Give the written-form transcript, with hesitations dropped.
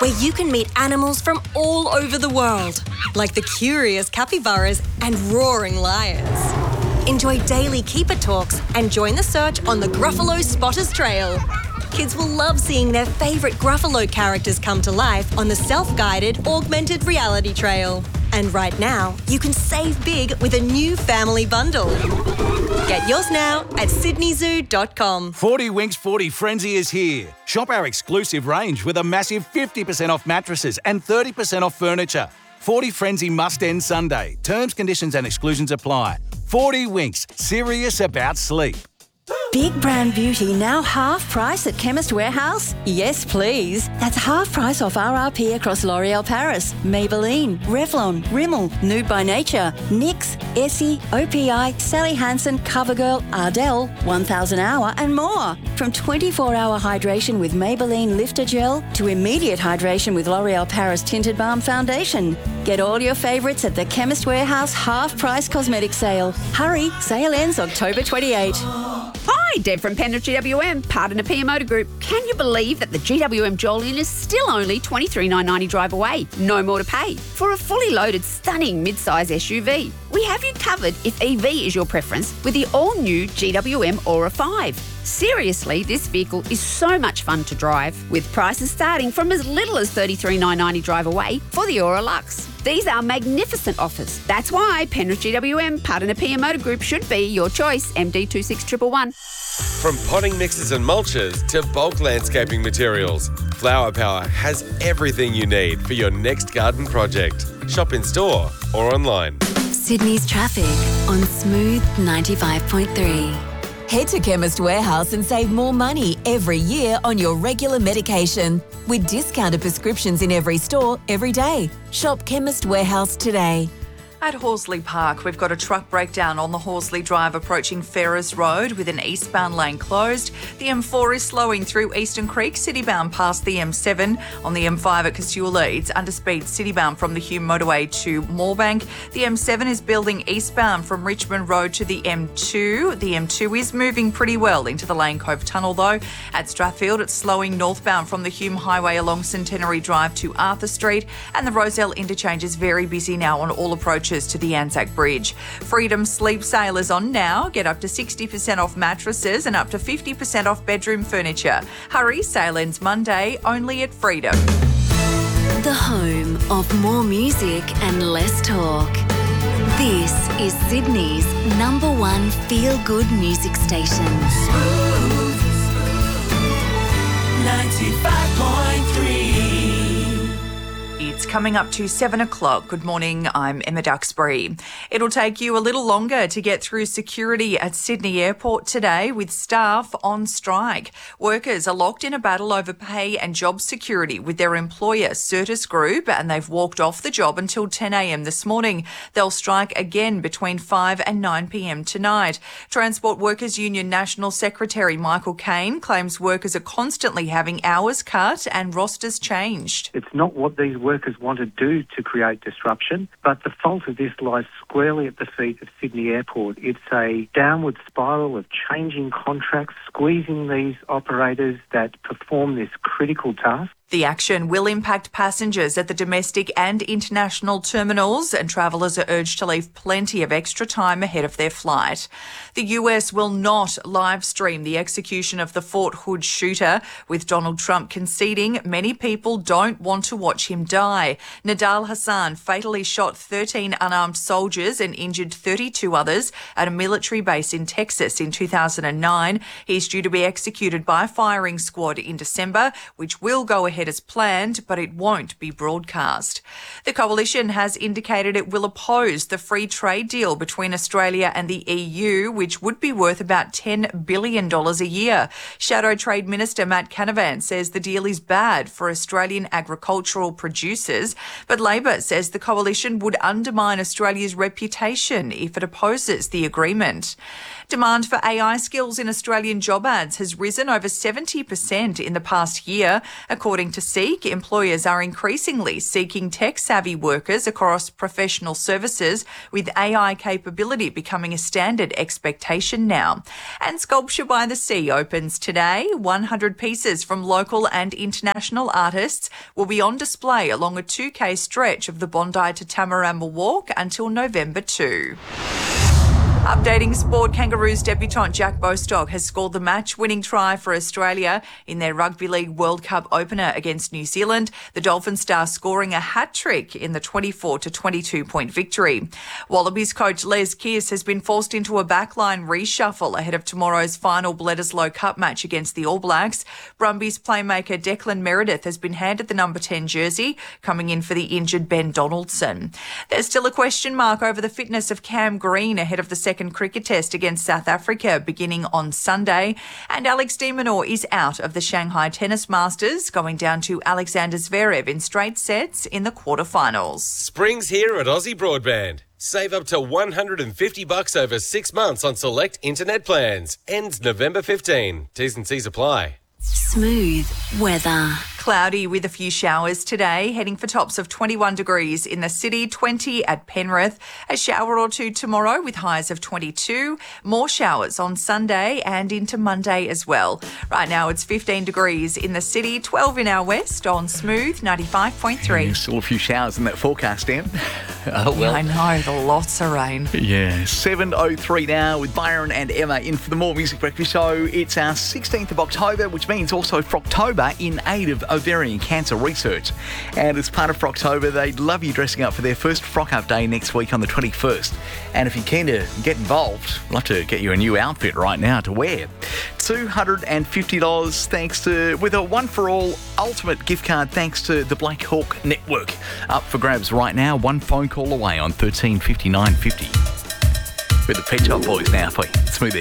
where you can meet animals from all over the world, like the curious capybaras and roaring lions. Enjoy daily keeper talks and join the search on the Gruffalo Spotters Trail. Kids will love seeing their favourite Gruffalo characters come to life on the self-guided augmented reality trail. And right now, you can save big with a new family bundle. Get yours now at sydneyzoo.com. 40 Winks 40 Frenzy is here. Shop our exclusive range with a massive 50% off mattresses and 30% off furniture. 40 Frenzy must end Sunday. Terms, conditions and exclusions apply. 40 Winks, serious about sleep. Big brand beauty now half price at Chemist Warehouse? Yes, please. That's half price off RRP across L'Oreal Paris, Maybelline, Revlon, Rimmel, Nude by Nature, NYX, Essie, OPI, Sally Hansen, CoverGirl, Ardell, 1000 Hour and more. From 24-hour hydration with Maybelline Lifter Gel to immediate hydration with L'Oreal Paris Tinted Balm Foundation. Get all your favourites at the Chemist Warehouse half price cosmetic sale. Hurry, sale ends October 28. Hi, Deb from Penrith GWM, part of Napier Motor Group. Can you believe that the GWM Jolyon is still only $23,990 drive away? No more to pay for a fully loaded, stunning mid-size SUV. We have you covered if EV is your preference with the all-new GWM Aura 5. Seriously, this vehicle is so much fun to drive, with prices starting from as little as $33,990 drive away for the Aura Luxe. These are magnificent offers. That's why Penrith GWM, part of Napier Motor Group, should be your choice. MD 26111. From potting mixes and mulches to bulk landscaping materials, Flower Power has everything you need for your next garden project. Shop in store or online. Sydney's traffic on Smooth 95.3. Head to Chemist Warehouse and save more money every year on your regular medication with discounted prescriptions in every store every day. Shop Chemist Warehouse today. At Horsley Park, we've got a truck breakdown on the Horsley Drive approaching Ferrers Road with an eastbound lane closed. The M4 is slowing through Eastern Creek, citybound past the M7. On the M5 at Casula, it's underspeed citybound from the Hume Motorway to Moorebank. The M7 is building eastbound from Richmond Road to the M2. The M2 is moving pretty well into the Lane Cove Tunnel though. At Strathfield, it's slowing northbound from the Hume Highway along Centenary Drive to Arthur Street. And the Roselle interchange is very busy now on all approaches to the Anzac Bridge. Freedom Sleep Sale is on now. Get up to 60% off mattresses and up to 50% off bedroom furniture. Hurry, sale ends Monday only at Freedom. The home of more music and less talk. This is Sydney's #1 feel-good music station. 95.3. It's coming up to 7 o'clock. Good morning, I'm Emma Duxbury. It'll take you a little longer to get through security at Sydney Airport today with staff on strike. Workers are locked in a battle over pay and job security with their employer, Certis Group, and they've walked off the job until 10 a.m. this morning. They'll strike again between 5 and 9 p.m. tonight. Transport Workers Union National Secretary Michael Caine claims workers are constantly having hours cut and rosters changed. It's not what these workers want to do to create disruption, but the fault of this lies squarely at the feet of Sydney Airport. It's a downward spiral of changing contracts, squeezing these operators that perform this critical task. The action will impact passengers at the domestic and international terminals, and travellers are urged to leave plenty of extra time ahead of their flight. The US will not live stream the execution of the Fort Hood shooter, with Donald Trump conceding many people don't want to watch him die. Nidal Hassan fatally shot 13 unarmed soldiers and injured 32 others at a military base in Texas in 2009. He's due to be executed by a firing squad in December, which will go ahead as planned, but it won't be broadcast. The coalition has indicated it will oppose the free trade deal between Australia and the EU, which would be worth about $10 billion a year. Shadow Trade Minister Matt Canavan says the deal is bad for Australian agricultural producers, but Labor says the coalition would undermine Australia's reputation if it opposes the agreement. Demand for AI skills in Australian job ads has risen over 70% in the past year. According to Seek, employers are increasingly seeking tech-savvy workers across professional services, with AI capability becoming a standard expectation now. And Sculpture by the Sea opens today. 100 pieces from local and international artists will be on display along a 2K stretch of the Bondi to Tamarama Walk until November 2. Updating sport, Kangaroos debutant Jack Bostock has scored the match-winning try for Australia in their Rugby League World Cup opener against New Zealand, the Dolphin star scoring a hat-trick in the 24 to 22-point victory. Wallabies coach Les Kears has been forced into a backline reshuffle ahead of tomorrow's final Bledisloe Cup match against the All Blacks. Brumbies playmaker Declan Meredith has been handed the number 10 jersey, coming in for the injured Ben Donaldson. There's still a question mark over the fitness of Cam Green ahead of the second cricket test against South Africa beginning on Sunday. And Alex de Minaur is out of the Shanghai Tennis Masters, going down to Alexander Zverev in straight sets in the quarterfinals. Spring's here at Aussie Broadband. Save up to $150 over 6 months on select internet plans. Ends November 15. T's and C's apply. Smooth weather. Cloudy with a few showers today, heading for tops of 21 degrees in the city, 20 at Penrith. A shower or two tomorrow with highs of 22. More showers on Sunday and into Monday as well. Right now it's 15 degrees in the city, 12 in our west on Smooth 95.3. Yeah, still a few showers in that forecast, Dan. I know, the lots of rain. Yeah, 7:03 now with Byron and Emma in for the More Music Breakfast Show. It's our 16th of October, which means also Froctober in aid of ovarian cancer research. And as part of Froctober, they'd love you dressing up for their first Frock Up Day next week on the 21st. And if you're keen to get involved, I'd love to get you a new outfit right now to wear. $250 thanks to, with a one-for-all ultimate gift card thanks to the Black Hawk Network. Up for grabs right now, one phone call away on 135950. With the Pet Shop Boys now for you. Smooth